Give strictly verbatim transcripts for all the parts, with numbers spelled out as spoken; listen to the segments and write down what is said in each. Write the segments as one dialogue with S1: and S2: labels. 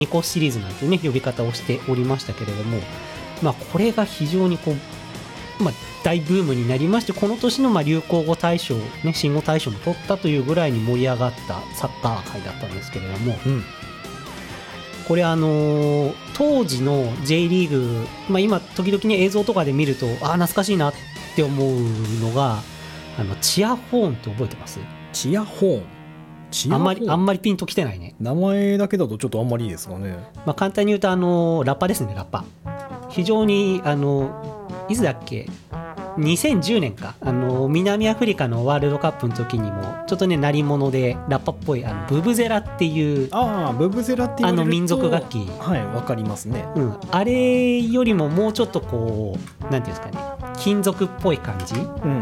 S1: ニコシリーズなんてね呼び方をしておりましたけれども、まあ、これが非常にこう、まあ、大ブームになりまして、この年のまあ流行語大賞、ね、新語大賞も取ったというぐらいに盛り上がったサッカー界だったんですけれども、うん、これあのー、当時の J リーグ、まあ、今時々ね映像とかで見るとあ懐かしいなって思うのがあのチアホーンって覚えてます？チアホーンあんまりあんまりピンときてないね。
S2: 名前だけだとちょっとあんまりいいですかね。
S1: まあ、簡単に言うとあのラッパですね。ラッパ非常にあのいつだっけにせんじゅうねんかあの南アフリカのワールドカップの時にもちょっとね鳴り物でラッパっぽいあのブブゼラっていう
S2: ああブブゼラっていうあ
S1: の民族楽器、
S2: はいわかりますね、
S1: うん、あれよりももうちょっとこうなんていうんですかね金属っぽい感じ、うん、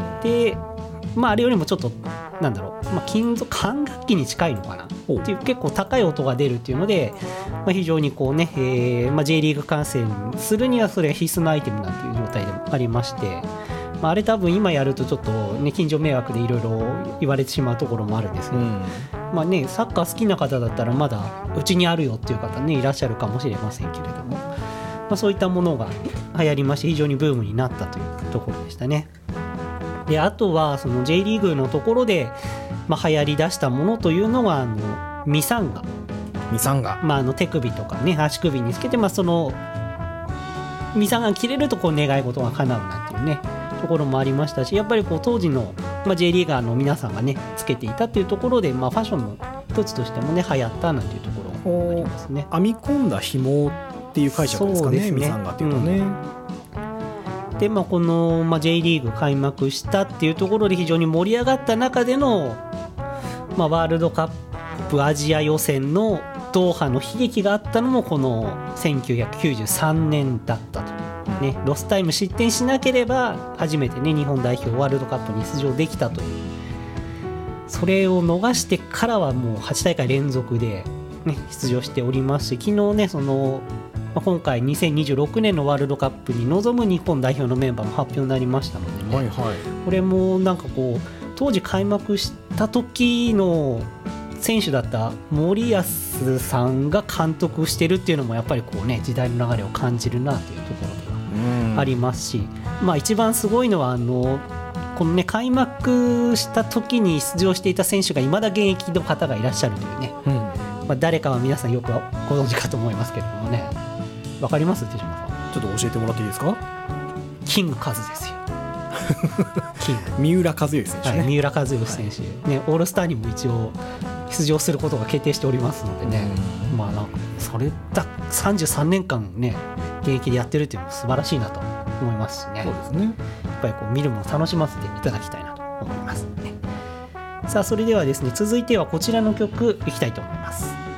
S1: でまああれよりもちょっとなんだろう、まあ、金属管楽器に近いのかなっていう結構高い音が出るっていうので、まあ、非常にこうね、えーまあ、J リーグ観戦するにはそれが必須のアイテムなんていう状態でもありまして、まあ、あれ多分今やるとちょっとね近所迷惑でいろいろ言われてしまうところもあるんですけど、うん、まあねサッカー好きな方だったらまだうちにあるよっていう方ねいらっしゃるかもしれませんけれども、まあ、そういったものが流行りまして非常にブームになったというところでしたね。であとはその J リーグのところで、まあ、流行り出したものというのはあのミサンガ
S2: ミサンガ、
S1: まあ、あの手首とかね足首につけて、まあ、そのミサンガが切れるとこう願い事が叶うなんていうねところもありましたし、やっぱりこう当時の、まあ、J リーガーの皆さんがねつけていたっていうところで、まあ、ファッションの一つとしてもね流行ったなんていうところもありますね。
S2: 編み込んだ紐っていう解釈ですかね。そうですね、ミサンガっていうとね、
S1: うん、でまあ、この、まあ、J リーグ開幕したっていうところで非常に盛り上がった中での、まあ、ワールドカップアジア予選のドーハの悲劇があったのもこのせんきゅうひゃくきゅうじゅうさんねんだったと、ね、ロスタイム失点しなければ初めて、ね、日本代表ワールドカップに出場できたという、それを逃してからはもうはち大会連続で、ね、出場しておりますし、昨日ねその今回にせんにじゅうろくねんのワールドカップに臨む日本代表のメンバーも発表になりましたのでね、はいはい、これもなんかこう当時開幕した時の選手だった森保さんが監督してるっていうのもやっぱりこうね時代の流れを感じるなというところがありますし、まあ一番すごいのはあのこのね開幕した時に出場していた選手が未だ現役の方がいらっしゃるというね、うんまあ、誰かは皆さんよくご存知かと思いますけれどもね、わかります手島さん？
S2: ちょっと教えてもらっていいですか？
S1: キングカズですよ。
S2: キング三浦知良選手ね、
S1: はい、三浦知良選手、はいね、オールスターにも一応出場することが決定しておりますのでね、まあなんかそれださんじゅうさんねんかんね現役でやってるっていうのも素晴らしいなと思いますしね。
S2: そうですね、
S1: やっぱりこう見るもの楽しませていただきたいなと思いますね。さあそれではですね続いてはこちらの曲いきたいと思います。